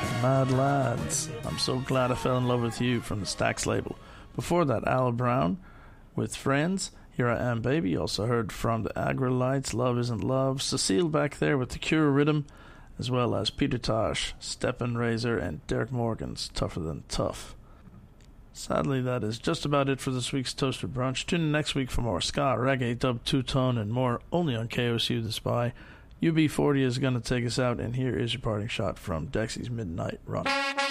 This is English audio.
Mad Lads. I'm so glad I fell in love with you from the Stax label. Before that, Al Brown with Friends. Here I Am Baby. Also heard from the Agrolites, Love Isn't Love. Cecile back there with the Cure Rhythm, as well as Peter Tosh, Steppen Razor, and Derek Morgan's Tougher Than Tough. Sadly, that is just about it for this week's Toaster Brunch. Tune in next week for more ska, reggae, dub, two-tone, and more, only on KOSU The Spy. UB40 is going to take us out, and here is your parting shot from Dexy's Midnight Run.